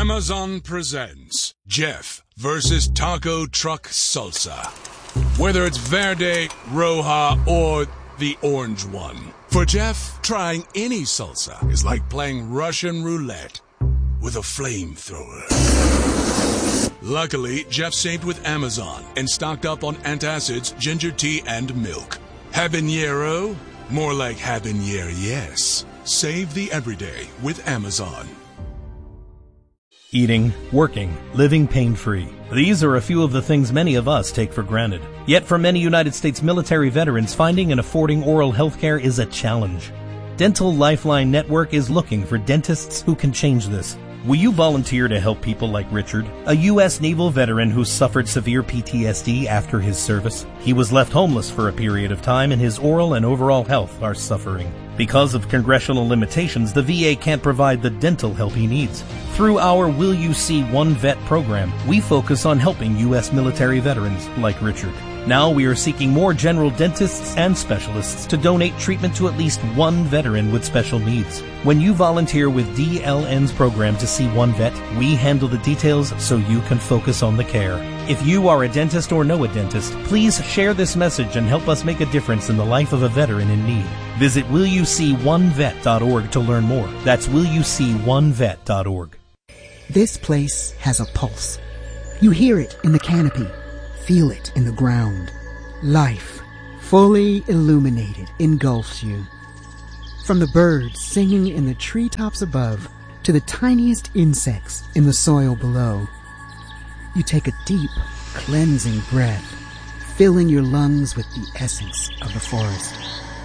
Amazon presents Jeff versus Taco Truck Salsa. Whether it's Verde, Roja, or the orange one. For Jeff, trying any salsa is like playing Russian roulette with a flamethrower. Luckily, Jeff saved with Amazon and stocked up on antacids, ginger tea, and milk. Habanero? More like habanero, yes. Save the everyday with Amazon. Eating, working, living pain-free. These are a few of the things many of us take for granted. Yet for many United States military veterans, finding and affording oral health care is a challenge. Dental Lifeline Network is looking for dentists who can change this. Will you volunteer to help people like Richard, a U.S. naval veteran who suffered severe PTSD after his service? He was left homeless for a period of time, and his oral and overall health are suffering. Because of congressional limitations, the VA can't provide the dental help he needs. Through our Will You See One Vet program, we focus on helping U.S. military veterans like Richard. Now we are seeking more general dentists and specialists to donate treatment to at least one veteran with special needs. When you volunteer with DLN's program to see one vet, we handle the details so you can focus on the care. If you are a dentist or know a dentist, please share this message and help us make a difference in the life of a veteran in need. Visit willyouseeonevet.org to learn more. That's willyouseeonevet.org. This place has a pulse. You hear it in the canopy. Feel it in the ground. Life, fully illuminated, engulfs you. From the birds singing in the treetops above to the tiniest insects in the soil below, you take a deep, cleansing breath, filling your lungs with the essence of the forest.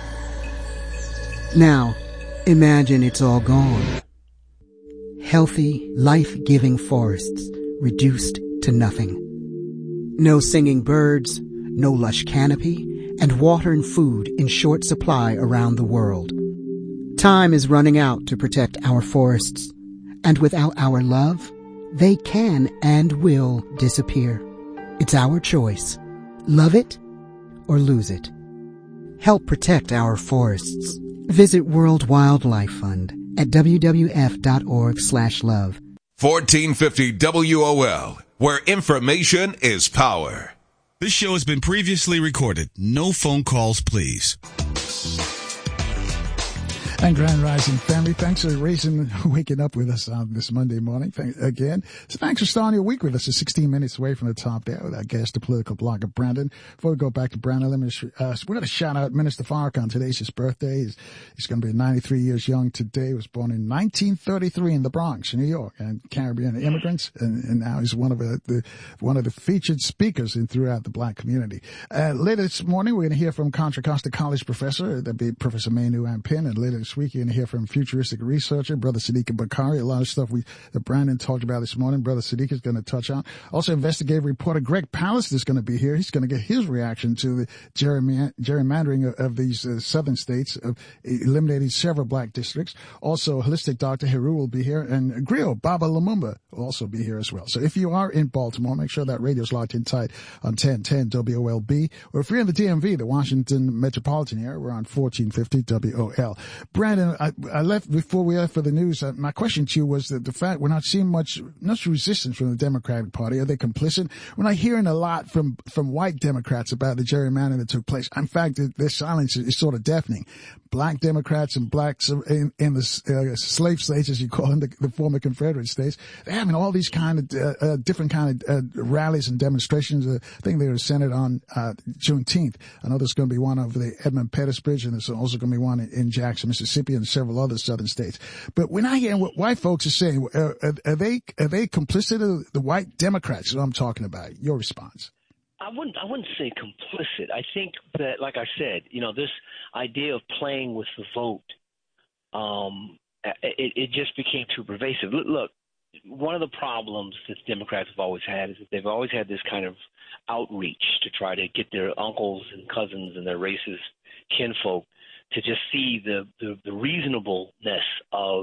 Now, imagine it's all gone. Healthy, life-giving forests reduced to nothing. No singing birds, no lush canopy, and water and food in short supply around the world. Time is running out to protect our forests, and without our love, they can and will disappear. It's our choice. Love it or lose it. Help protect our forests. Visit World Wildlife Fund at wwf.org/love. 1450 WOL, where information is power. This show has been previously recorded. No phone calls, please. And Grand Rising family, thanks for waking up with us on this Monday morning. Thanks for starting your week with us. It's 16 minutes away from the top there with our guest, the political blogger Brandon. Before we go back to Brandon, we're going to shout out Minister Farrakhan. Today's his birthday. He's going to be 93 years young today. He was born in 1933 in the Bronx, New York, and Caribbean immigrants, and now he's one of the featured speakers throughout the black community. Later this morning, we're going to hear from Contra Costa College professor, that'd be Professor Manu Ampin, and later this week, you're going to hear from futuristic researcher, Brother Sadiq Bakari. A lot of stuff that Brandon talked about this morning, Brother Sadiq is going to touch on. Also, investigative reporter Greg Palast is going to be here. He's going to get his reaction to the gerrymandering of these southern states, of eliminating several black districts. Also, holistic Dr. Heru will be here, and Griot Baba Lumumba will also be here as well. So if you are in Baltimore, make sure that radio's locked in tight on 1010 WOLB. Or if you're in the DMV, the Washington metropolitan area, we're on 1450 WOL. Brandon, I left before we left for the news. My question to you was that the fact we're not seeing much resistance from the Democratic Party. Are they complicit? We're not hearing a lot from white Democrats about the gerrymandering that took place. In fact, their silence is sort of deafening. Black Democrats and blacks in the slave states, as you call them, the former Confederate states, they're having all these different kind of rallies and demonstrations. I think they were centered on Juneteenth. I know there's going to be one over the Edmund Pettus Bridge, and there's also going to be one in Jackson, Mississippi, and several other southern states. But we're not hearing what white folks are saying. Are they complicit of the white Democrats? Is what I'm talking about. Your response. I wouldn't say complicit. I think that, like I said, this idea of playing with the vote, it just became too pervasive. Look, one of the problems that Democrats have always had is that they've always had this kind of outreach to try to get their uncles and cousins and their racist kinfolk to just see the reasonableness of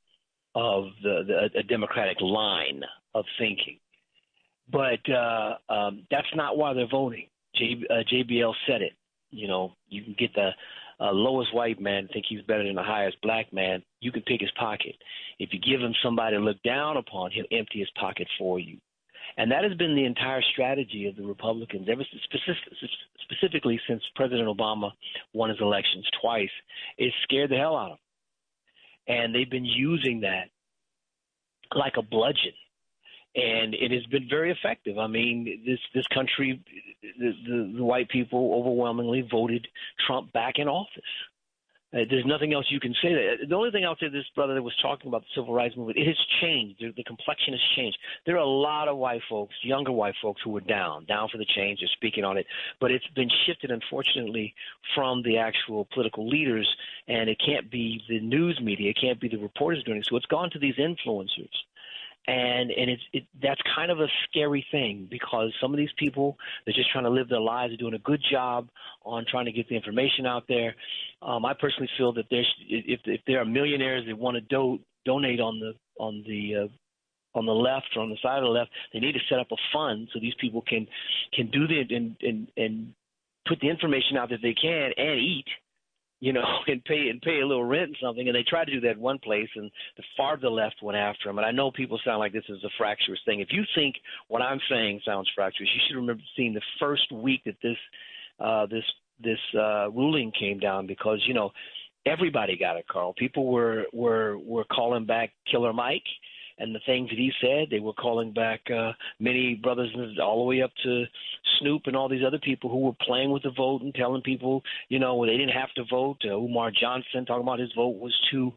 a democratic line of thinking. But that's not why they're voting. JBL said it. You can get the lowest white man think he's better than the highest black man, you can pick his pocket. If you give him somebody to look down upon, he'll empty his pocket for you. And that has been the entire strategy of the Republicans, ever specifically since President Obama won his elections twice. It scared the hell out of them. And they've been using that like a bludgeon. And it has been very effective. I mean, this country, the white people overwhelmingly voted Trump back in office. There's nothing else you can say. The only thing I'll say to this brother that was talking about the civil rights movement, it has changed. The complexion has changed. There are a lot of white folks, younger white folks, who are down for the change. They're speaking on it. But it's been shifted, unfortunately, from the actual political leaders, and it can't be the news media. It can't be the reporters doing it. So it's gone to these influencers. And that's kind of a scary thing, because some of these people, they're just trying to live their lives, are doing a good job on trying to get the information out there. I personally feel that if there are millionaires that want to donate on the left or on the side of the left, they need to set up a fund so these people can do that and put the information out that they can and eat. And pay a little rent and something. And they tried to do that in one place, and the far to the left went after them. And I know people sound like this is a fractious thing. If you think what I'm saying sounds fractious, you should remember seeing the first week that this ruling came down, because everybody got it, Carl. People were calling back Killer Mike and the things that he said. They were calling back many brothers all the way up to Snoop and all these other people who were playing with the vote and telling people, they didn't have to vote. Umar Johnson talking about his vote was too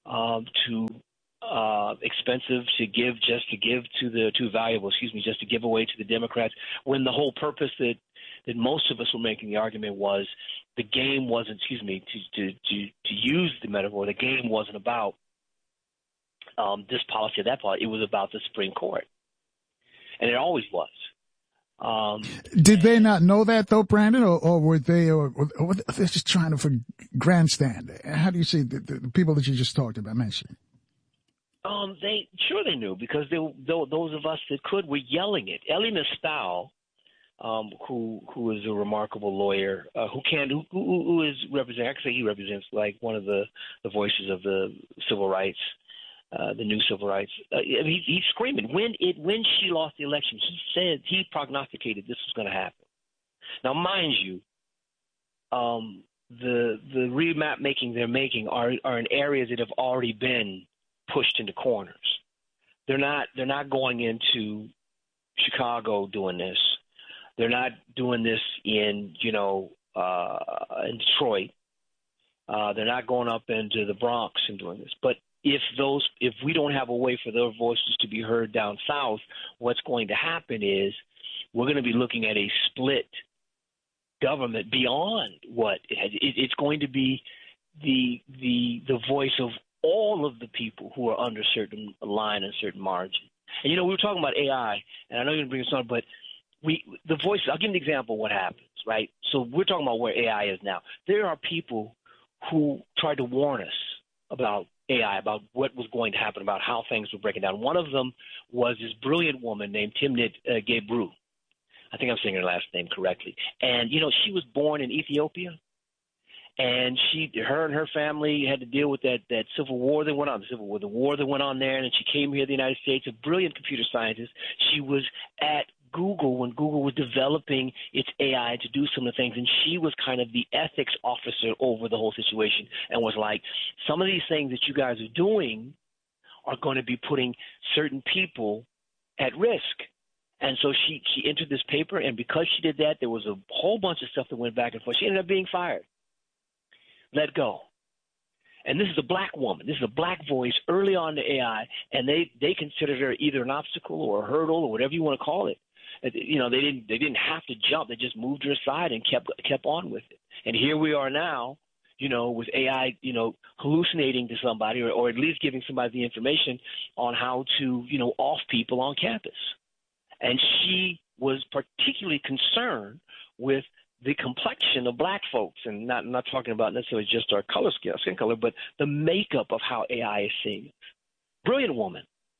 expensive to give away to the Democrats, when the whole purpose that most of us were making the argument was the game wasn't, to use the metaphor, the game wasn't about this policy or that policy. It was about the Supreme Court. And it always was. Did they not know that, though, Brandon, or were they just trying to grandstand? How do you see the people that you just talked about mentioning? They knew, because those of us that could were yelling it. Elie Mystal, who is a remarkable lawyer, who is representing. Actually, he represents like one of the voices of the civil rights. The new civil rights. He's screaming. When she lost the election, he prognosticated this was going to happen. Now, mind you, the remap making they're making are in areas that have already been pushed into corners. They're not going into Chicago doing this. They're not doing this in Detroit. They're not going up into the Bronx and doing this. But if we don't have a way for their voices to be heard down south, what's going to happen is we're going to be looking at a split government beyond what it has. It's going to be the voice of all of the people who are under certain line and certain margin. And we were talking about AI, and I know you're going to bring this on, but the voice. I'll give you an example of what happens, right? So we're talking about where AI is now. There are people who tried to warn us about AI, about what was going to happen, about how things were breaking down. One of them was this brilliant woman named Timnit Gebru. I think I'm saying her last name correctly. And, she was born in Ethiopia. And her and her family had to deal with that civil war that went on, the war that went on there. And she came here to the United States, a brilliant computer scientist. She was at Google when Google was developing its AI to do some of the things, and she was kind of the ethics officer over the whole situation, and was like, some of these things that you guys are doing are going to be putting certain people at risk. And so she entered this paper, and because she did that, there was a whole bunch of stuff that went back and forth. She ended up being fired, let go. And this is a black woman. This is a black voice early on in the AI, and they considered her either an obstacle or a hurdle or whatever you want to call it. They didn't have to jump. They just moved her aside and kept on with it. And here we are now, with AI, hallucinating to somebody or at least giving somebody the information on how to, off people on campus. And she was particularly concerned with the complexion of black folks, and not talking about necessarily just our skin color, but the makeup of how AI is seeing it. Brilliant woman.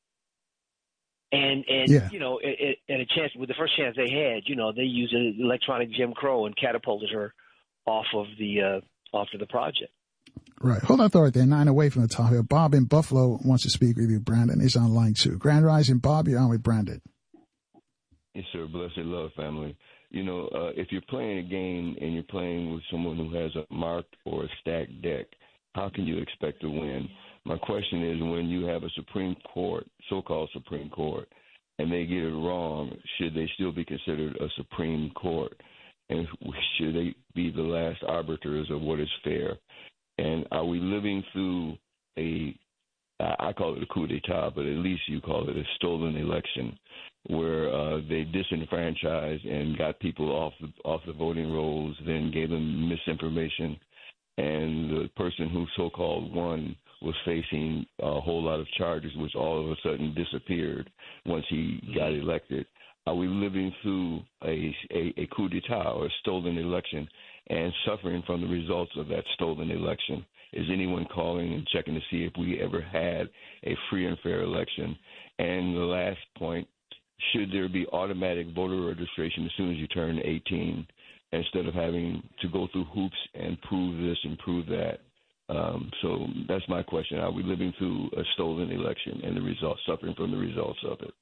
And yeah. At a chance, with the first chance they had, they used electronic Jim Crow and catapulted her off of the after the project. Right. Hold that thought right there. 9 away from the top here. Bob in Buffalo wants to speak with you. Brandon is on line 2. Grand Rising, Bob, you're on with Brandon. Yes, sir. Blessed love, family. You know, if you're playing a game and you're playing with someone who has a marked or a stacked deck, how can you expect to win? My question is, when you have a Supreme Court, so-called Supreme Court, and they get it wrong, should they still be considered a Supreme Court? And should they be the last arbiters of what is fair? And are we living through I call it a coup d'etat, but at least you call it a stolen election, where they disenfranchised and got people off the voting rolls, then gave them misinformation, and the person who so-called won was facing a whole lot of charges, which all of a sudden disappeared once he got elected. Are we living through a coup d'etat or a stolen election and suffering from the results of that stolen election? Is anyone calling and checking to see if we ever had a free and fair election? And the last point, should there be automatic voter registration as soon as you turn 18 instead of having to go through hoops and prove this and prove that? So that's my question. Are we living through a stolen election and the results, suffering from the results of it?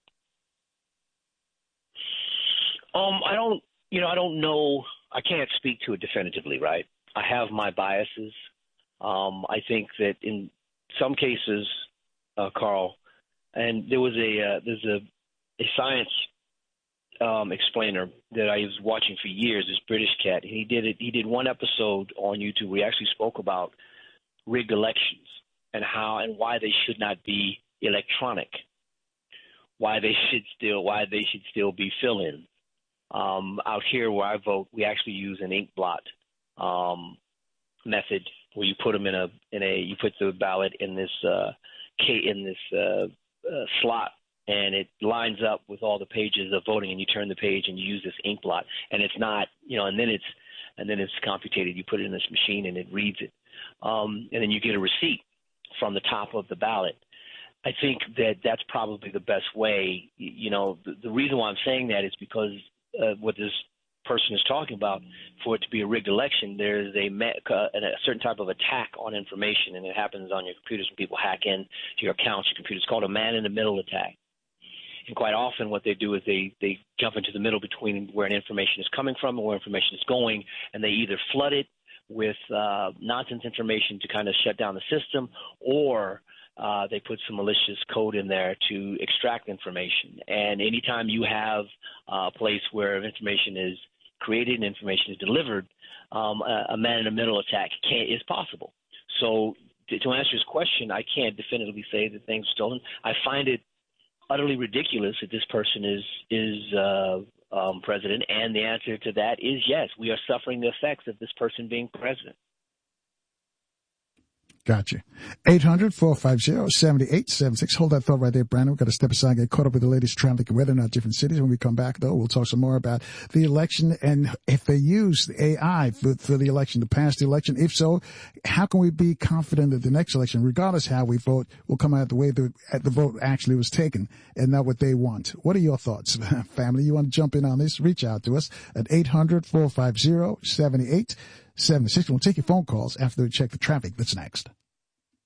I don't know. I can't speak to it definitively, right? I have my biases. I think that in some cases, Carl, and there's a science explainer that I was watching for years, this British cat. He did one episode on YouTube where he actually spoke about rigged elections and how and why they should not be electronic, why they should still be fill-ins. Out here where I vote, we actually use an ink blot method where you put them you put the ballot in this slot, and it lines up with all the pages of voting, and you turn the page and you use this ink blot, and it's not, and then it's computated. You put it in this machine and it reads it, and then you get a receipt from the top of the ballot. I think that's probably the best way. The reason why I'm saying that is because what this person is talking about, for it to be a rigged election, there's a certain type of attack on information, and it happens on your computers when people hack in to your accounts, your computers. It's called a man-in-the-middle attack. And quite often what they do is they jump into the middle between where information is coming from and where information is going, and they either flood it with nonsense information to kind of shut down the system, or they put some malicious code in there to extract information. And anytime you have a place where information is created and information is delivered, a man-in-the-middle attack is possible. So to answer his question, I can't definitively say that things are stolen. I find it utterly ridiculous that this person is president, and the answer to that is yes, we are suffering the effects of this person being president. Gotcha. 800-450-7876. Hold that thought right there, Brandon. We've got to step aside and get caught up with the latest traffic and weather in our different cities. When we come back, though, we'll talk some more about the election and if they use AI for the election to pass the election. If so, how can we be confident that the next election, regardless how we vote, will come out the way the vote actually was taken and not what they want? What are your thoughts, family? You want to jump in on this? Reach out to us at 800-450-7876. We'll take your phone calls after we check the traffic. That's next.